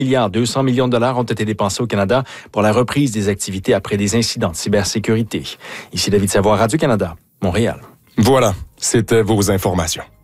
200 millions de dollars ont été dépensés au Canada pour la reprise des activités après des incidents de cybersécurité. Ici David Savoie, Radio-Canada, Montréal. Voilà, c'était vos informations.